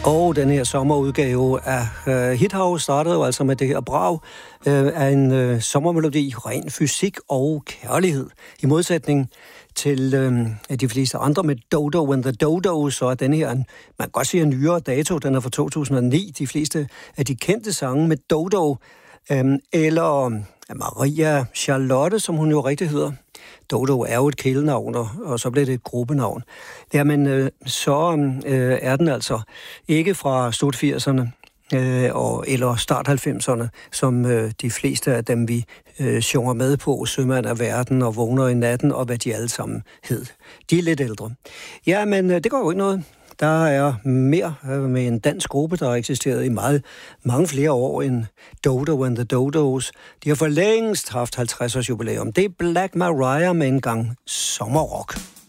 Og den her sommerudgave af Hit House startede jo altså med det her brag af en sommermelodi, ren fysik og kærlighed. I modsætning til de fleste andre med Dodo and the Dodos, så er den her, man kan godt sige en nyere dato, den er fra 2009. De fleste af de kendte sange med Dodo, eller Maria Charlotte, som hun jo rigtig hedder. Dodo er jo et kælenavn, og så blev det et gruppenavn. Jamen, så er den altså ikke fra slut 80'erne eller start 90'erne, som de fleste af dem, vi sjunger med på, Sømand af verden og Vågner i natten, og hvad de alle sammen hed. De er lidt ældre. Ja, men det går jo ikke noget. Der er mere med en dansk gruppe, der har eksisteret i mange flere år end Dodo and the Dodos. De har for længst haft 50-års jubilæum. Det er Black Maria med en gang sommerrock.